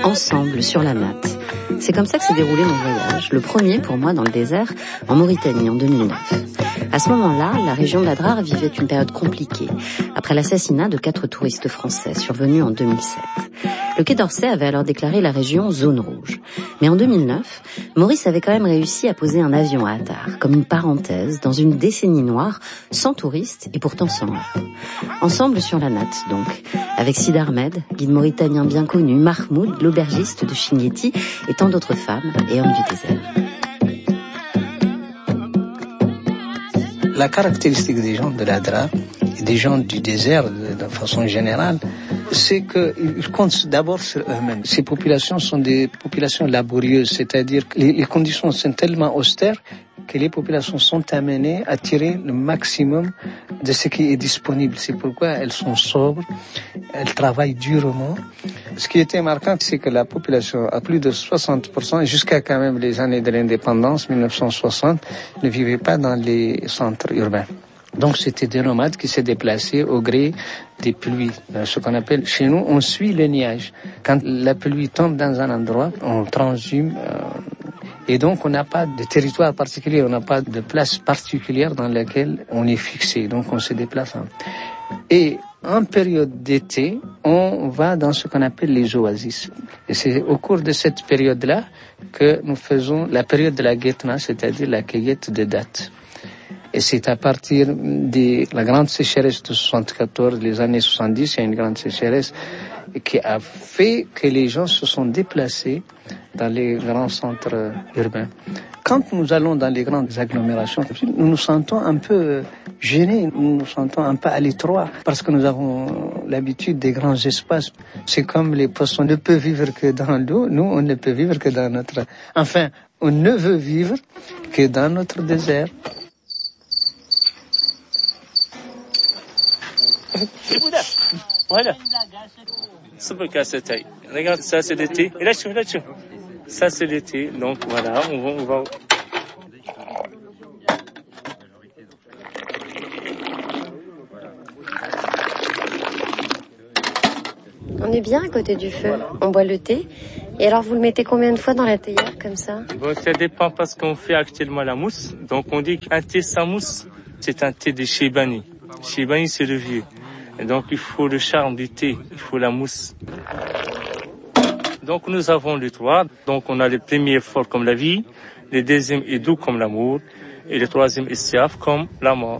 ensemble sur la natte. C'est comme ça que s'est déroulé mon voyage, le premier pour moi dans le désert, en Mauritanie en 2009. À ce moment-là, la région d'Adrar vivait une période compliquée, après l'assassinat de 4 touristes français survenus en 2007. Le Quai d'Orsay avait alors déclaré la région zone rouge. Mais en 2009, Maurice avait quand même réussi à poser un avion à Adrar, comme une parenthèse, dans une décennie noire, sans touristes et pourtant sans heure. Ensemble sur la natte, donc, avec Sid Ahmed, guide mauritanien bien connu, Mahmoud, l'aubergiste de Chinguetti, et tant d'autres femmes et hommes du désert. La caractéristique des gens de l'Adrar et des gens du désert de façon générale, c'est qu'ils comptent d'abord sur eux-mêmes. Ces populations sont des populations laborieuses, c'est-à-dire que les conditions sont tellement austères que les populations sont amenées à tirer le maximum de ce qui est disponible. C'est pourquoi elles sont sobres, elles travaillent durement. Ce qui était marquant, c'est que la population, à plus de 60%, et jusqu'à quand même les années de l'indépendance, 1960, ne vivait pas dans les centres urbains. Donc c'était des nomades qui se déplaçaient au gré des pluies. Ce qu'on appelle, chez nous, on suit le nuage. Quand la pluie tombe dans un endroit, on transhume. Et donc on n'a pas de territoire particulier, on n'a pas de place particulière dans laquelle on est fixé. Donc on se déplace. Et en période d'été, on va dans ce qu'on appelle les oasis. Et c'est au cours de cette période-là que nous faisons la période de la guetna, c'est-à-dire la cueillette de dattes. Et c'est à partir de la grande sécheresse de 74, les années 70, il y a une grande sécheresse qui a fait que les gens se sont déplacés dans les grands centres urbains. Quand nous allons dans les grandes agglomérations, nous nous sentons un peu gênés, nous nous sentons un peu à l'étroit, parce que nous avons l'habitude des grands espaces. C'est comme les poissons ne peuvent vivre que dans l'eau, nous on ne peut vivre que dans notre... Enfin, on ne veut vivre que dans notre désert. Voilà. Regarde, ça c'est l'été. Et là, ça c'est l'été. Donc voilà, on va. On est bien à côté du feu. On boit le thé. Et alors, vous le mettez combien de fois dans la théière, comme ça? Bon, ça dépend parce qu'on fait actuellement la mousse. Donc on dit qu'un thé sans mousse, c'est un thé de Chebani. Chebani, c'est le vieux. Et donc il faut le charme du thé, il faut la mousse. Donc nous avons les trois. Donc on a le premier fort comme la vie, le deuxième est doux comme l'amour, et le troisième est soif comme la mort.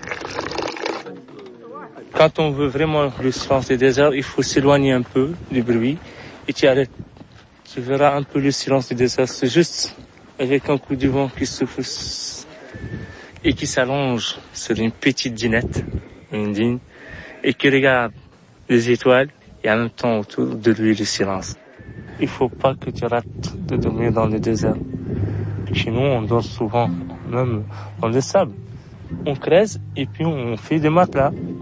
Quand on veut vraiment le silence des déserts, il faut s'éloigner un peu du bruit et tu arrêtes. Tu verras un peu le silence du désert, c'est juste avec un coup de vent qui souffle et qui s'allonge sur une petite dînette, une dîne, et qui regarde les étoiles et en même temps autour de lui le silence. Il faut pas que tu rates de dormir dans le désert. Chez nous, on dort souvent, même dans le sable. On creuse et puis on fait des matelas.